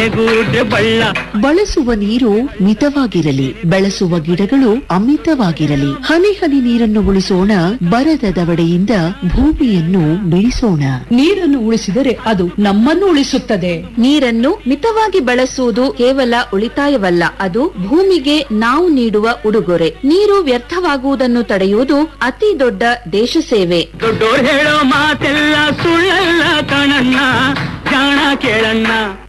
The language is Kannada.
ಮನೆಗೂಡ್ರೆ ಬಳ್ಳ. ಬಳಸುವ ನೀರು ಮಿತವಾಗಿರಲಿ, ಬೆಳೆಸುವ ಗಿಡಗಳು ಅಮಿತವಾಗಿರಲಿ. ಹನಿ ಹನಿ ನೀರನ್ನು ಉಳಿಸೋಣ, ಬರದ ದವಡೆಯಿಂದ ಭೂಮಿಯನ್ನು ಬಿಡಿಸೋಣ. ನೀರನ್ನು ಉಳಿಸಿದರೆ ಅದು ನಮ್ಮನ್ನು ಉಳಿಸುತ್ತದೆ. ನೀರನ್ನು ಮಿತವಾಗಿ ಬಳಸುವುದು ಕೇವಲ ಉಳಿತಾಯವಲ್ಲ, ಅದು ಭೂಮಿಗೆ ನಾವು ನೀಡುವ ಉಡುಗೊರೆ. ನೀರು ವ್ಯರ್ಥವಾಗುವುದನ್ನು ತಡೆಯುವುದು ಅತಿ ದೊಡ್ಡ ದೇಶ ಸೇವೆ. ದೊಡ್ಡೋರ್ ಹೇಳೋ ಮಾತೆಲ್ಲ ಸುಳ್ಳಲ್ಲ ಕಣಣ್ಣ, ಜಾಣ ಕೇಳಣ್ಣ.